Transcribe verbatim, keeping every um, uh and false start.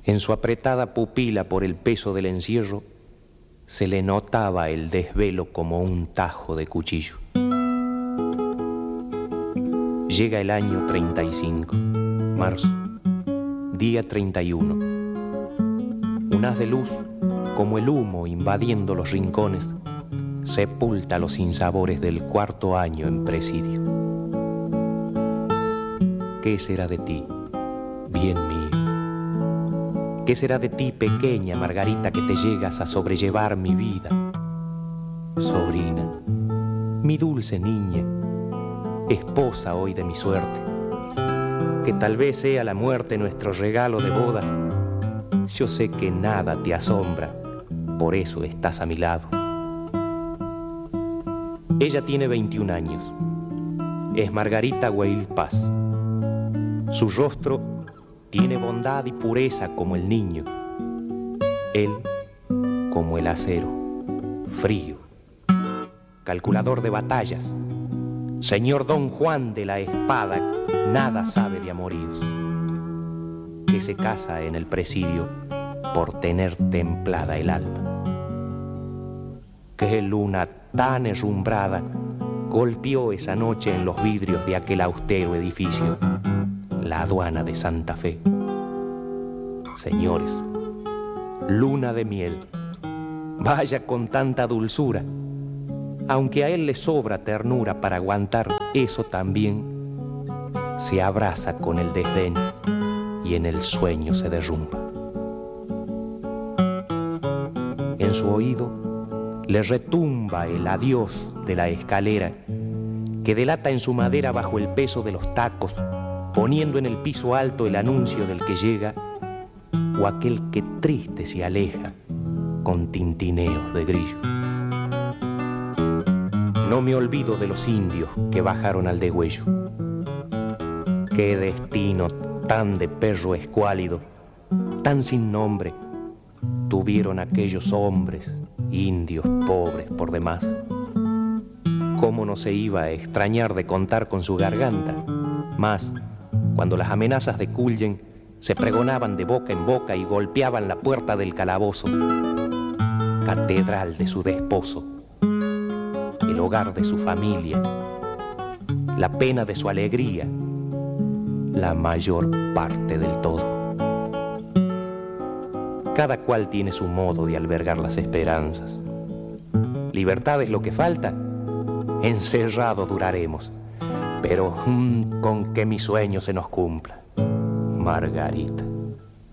En su apretada pupila por el peso del encierro se le notaba el desvelo como un tajo de cuchillo. Llega el año treinta y cinco, marzo, día treinta y uno. Un haz de luz, como el humo invadiendo los rincones, sepulta los sinsabores del cuarto año en presidio. ¿Qué será de ti, bien mío? ¿Qué será de ti, pequeña Margarita, que te llegas a sobrellevar mi vida? Sobrina, mi dulce niña, esposa hoy de mi suerte, que tal vez sea la muerte nuestro regalo de bodas. Yo sé que nada te asombra, por eso estás a mi lado. Ella tiene veintiún años, es Margarita Güell Paz. Su rostro tiene bondad y pureza como el niño, él como el acero, frío, calculador de batallas, señor Don Juan de la espada, nada sabe de amoríos, que se casa en el presidio por tener templada el alma. Qué luna tan herrumbrada golpeó esa noche en los vidrios de aquel austero edificio, la aduana de Santa Fe. Señores, luna de miel, vaya con tanta dulzura, aunque a él le sobra ternura para aguantar eso también, se abraza con el desdén y en el sueño se derrumba. En su oído le retumba el adiós de la escalera que delata en su madera bajo el peso de los tacos, poniendo en el piso alto el anuncio del que llega o aquel que triste se aleja con tintineos de grillo. No me olvido de los indios que bajaron al degüello. Qué destino tan de perro escuálido, tan sin nombre, tuvieron aquellos hombres, indios pobres por demás. ¿Cómo no se iba a extrañar de contar con su garganta? Más, cuando las amenazas de Cullen se pregonaban de boca en boca y golpeaban la puerta del calabozo, catedral de su desposo, el hogar de su familia, la pena de su alegría, la mayor parte del todo. Cada cual tiene su modo de albergar las esperanzas. Libertad es lo que falta, encerrados duraremos, pero mmm, con que mi sueño se nos cumpla, Margarita.